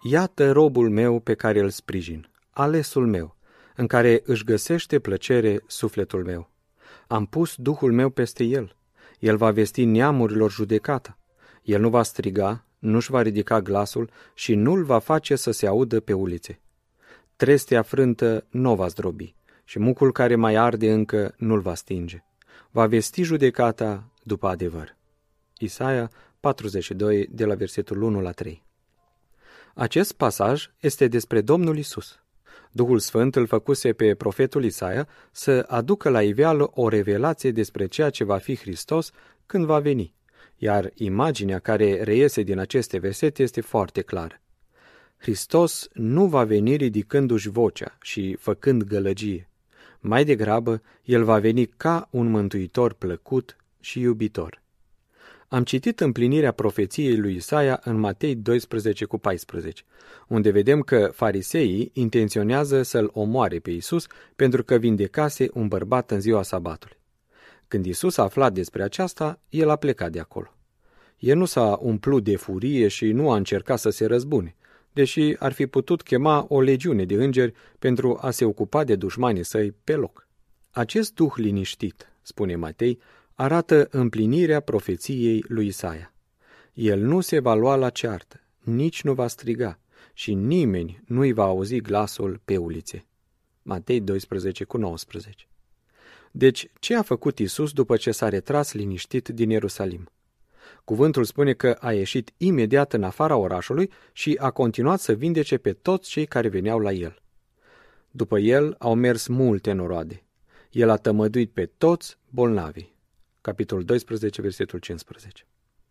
Iată robul meu pe care îl sprijin, alesul meu, în care își găsește plăcere sufletul meu. Am pus Duhul meu peste el. El va vesti neamurilor judecata. El nu va striga, nu-și va ridica glasul și nu-l va face să se audă pe ulițe. Trestea frântă nu va zdrobi și mucul care mai arde încă nu-l va stinge. Va vesti judecata după adevăr. Isaia 42, de la versetul 1 la 3. Acest pasaj este despre Domnul Isus. Duhul Sfânt îl făcuse pe profetul Isaia să aducă la iveală o revelație despre ceea ce va fi Hristos când va veni, iar imaginea care reiese din aceste versete este foarte clară. Hristos nu va veni ridicându-și vocea și făcând gălăgie. Mai degrabă, El va veni ca un mântuitor plăcut și iubitor. Am citit împlinirea profeției lui Isaia în Matei 12:14, unde vedem că fariseii intenționează să-l omoare pe Isus pentru că vindecase un bărbat în ziua sabatului. Când Isus a aflat despre aceasta, el a plecat de acolo. El nu s-a umplut de furie și nu a încercat să se răzbune, deși ar fi putut chema o legiune de îngeri pentru a se ocupa de dușmanii săi pe loc. Acest duh liniștit, spune Matei, arată împlinirea profeției lui Isaia. El nu se va lua la ceartă, nici nu va striga și nimeni nu-i va auzi glasul pe ulițe. Matei 12:19. Deci, ce a făcut Isus după ce s-a retras liniștit din Ierusalim? Cuvântul spune că a ieșit imediat în afara orașului și a continuat să vindece pe toți cei care veneau la el. După el au mers multe noroade. El a tămăduit pe toți bolnavii. Capitolul 12, versetul 15.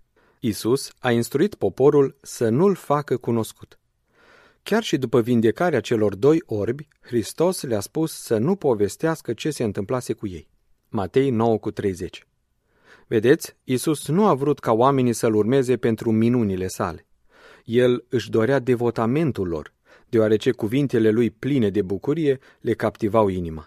Isus a instruit poporul să nu-l facă cunoscut. Chiar și după vindecarea celor 2 orbi, Hristos le-a spus să nu povestească ce se întâmplase cu ei. Matei 9:30. Vedeți, Isus nu a vrut ca oamenii să-l urmeze pentru minunile sale. El își dorea devotamentul lor, deoarece cuvintele lui pline de bucurie le captivau inima.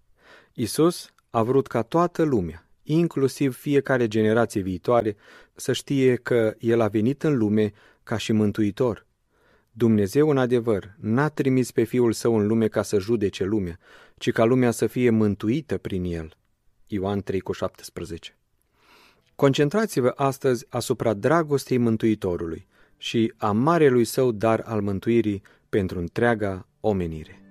Isus a vrut ca toată lumea, inclusiv fiecare generație viitoare, să știe că El a venit în lume ca și mântuitor. Dumnezeu, în adevăr, n-a trimis pe Fiul Său în lume ca să judece lumea, ci ca lumea să fie mântuită prin El. Ioan 3:17. Concentrați-vă astăzi asupra dragostei Mântuitorului și a marelui Său dar al mântuirii pentru întreaga omenire.